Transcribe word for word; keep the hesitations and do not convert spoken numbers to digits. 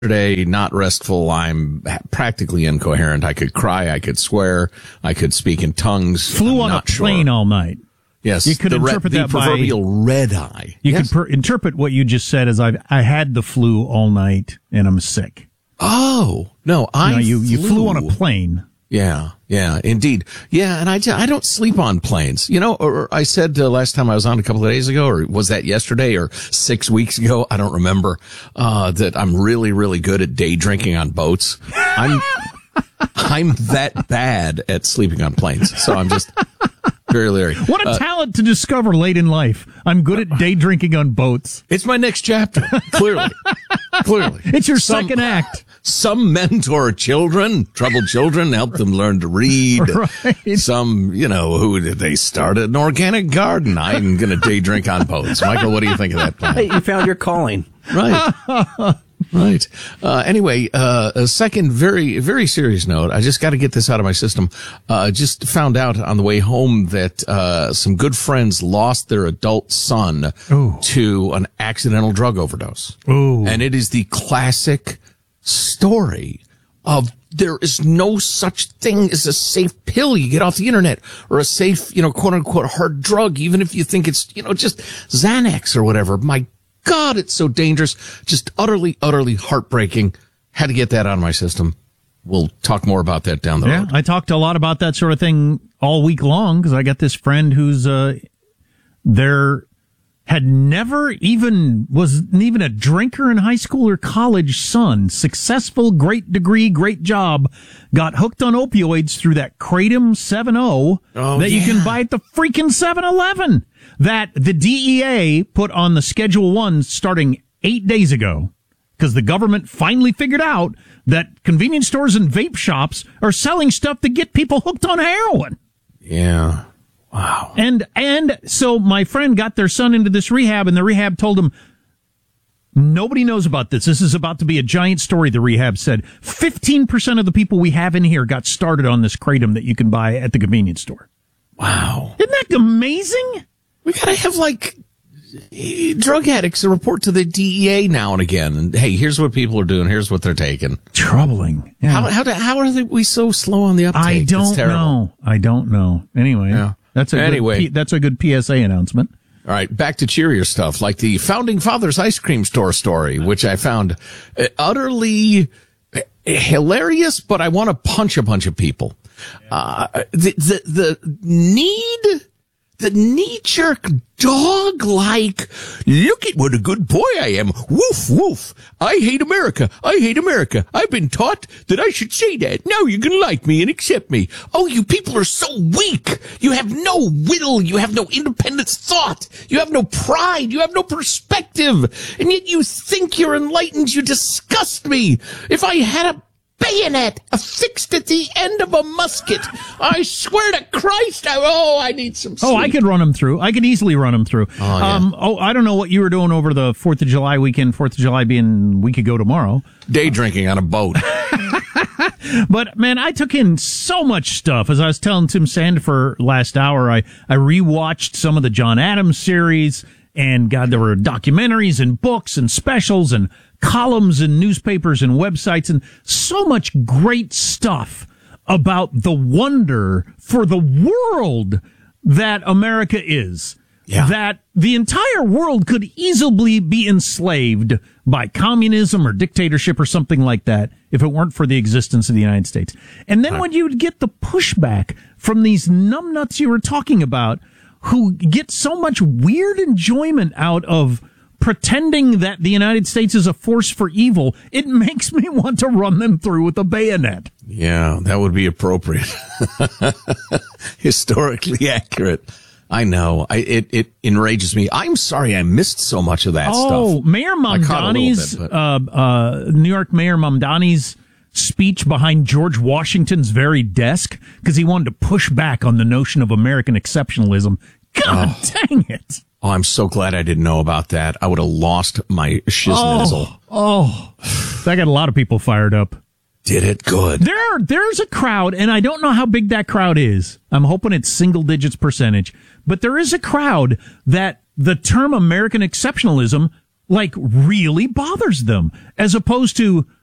Yesterday, not restful. I'm practically incoherent. I could cry. I could swear. I could speak in tongues. Flew I'm on a plane sure. all night. Yes, you could the interpret re- that the proverbial by, red eye. You yes. could per- interpret what you just said as I I had the flu all night and I'm sick. Oh no, I no, you flew. you flew on a plane. Yeah, yeah, indeed. Yeah, and I, I don't sleep on planes. You know, or I said uh, last time I was on a couple of days ago, or was that yesterday or six weeks ago? I don't remember, uh, that I'm really, really good at day drinking on boats. I'm, I'm that bad at sleeping on planes. So I'm just very leery. What a uh, talent to discover late in life. I'm good at day drinking on boats. It's my next chapter. Clearly. Clearly. It's your Some, second act. Some mentor children, troubled children, help them learn to read. Right. Some, you know, who did they start an organic garden? I'm going to day drink on boats. Michael, what do you think of that plan? Hey, you found your calling. Right. Right. Uh, anyway, uh, a second very, very serious note. I just got to get this out of my system. Uh, just found out on the way home that, uh, some good friends lost their adult son Ooh. to an accidental drug overdose. Ooh. And it is the classic story of there is no such thing as a safe pill you get off the internet or a safe, you know, quote unquote hard drug, even if you think it's, you know, just Xanax or whatever. My God, it's so dangerous. Just utterly, utterly heartbreaking. Had to get that out of my system. We'll talk more about that down the yeah, road. I talked a lot about that sort of thing all week long because I got this friend who's, uh, there had never even, wasn't even a drinker in high school or college son, successful, great degree, great job, got hooked on opioids through that Kratom seven oh oh, that yeah. you can buy at the freaking seven eleven that the D E A put on the Schedule One starting eight days ago because the government finally figured out that convenience stores and vape shops are selling stuff to get people hooked on heroin. Yeah. Wow. And, and so my friend got their son into this rehab and the rehab told him, nobody knows about this. This is about to be a giant story. The rehab said fifteen percent of the people we have in here got started on this Kratom that you can buy at the convenience store. Wow. Isn't that amazing? We gotta have like drug addicts report to the D E A now and again. And hey, here's what people are doing. Here's what they're taking. Troubling. Yeah. How, how, do, how are they, we so slow on the uptake? I don't it's terrible. know. I don't know. Anyway. Yeah. That's a anyway. good P- that's a good P S A announcement. All right, back to cheerier stuff, like the Founding Fathers ice cream store story, which I found uh, utterly hilarious, but I want to punch a bunch of people. Uh, the, the, the need, the knee-jerk dog-like, look at what a good boy I am. Woof, woof. I hate America. I hate America. I've been taught that I should say that. Now you can like me and accept me. Oh, you people are so weak. You have no will. You have no independent thought. You have no pride. You have no perspective. And yet you think you're enlightened. You disgust me. If I had a bayonet affixed at the end of a musket, I swear to Christ, I, oh, I need some sleep. Oh, I could run him through. I could easily run him through. Oh, yeah. um, oh, I don't know what you were doing over the fourth of July weekend, fourth of July being a week ago tomorrow. Day drinking on a boat. But, man, I took in so much stuff. As I was telling Tim Sandfer last hour, I, I rewatched some of the John Adams series, and, God, there were documentaries and books and specials and columns in newspapers and websites and so much great stuff about the wonder for the world that America is. Yeah. That the entire world could easily be enslaved by communism or dictatorship or something like that if it weren't for the existence of the United States. And then right. when you would get the pushback from these numbnuts you were talking about who get so much weird enjoyment out of pretending that the United States is a force for evil, it makes me want to run them through with a bayonet. Yeah, that would be appropriate. Historically accurate. I know. I, it, it enrages me. I'm sorry I missed so much of that oh, stuff. Oh, Mayor Mamdani's, bit, uh, uh, New York Mayor Mamdani's speech behind George Washington's very desk, because he wanted to push back on the notion of American exceptionalism. God oh. dang it. Oh, I'm so glad I didn't know about that. I would have lost my shiznazzle. Oh, oh, that got a lot of people fired up. Did it good. There, there's a crowd, and I don't know how big that crowd is. I'm hoping it's single digits percentage, but there is a crowd that the term American exceptionalism like really bothers them, as opposed to,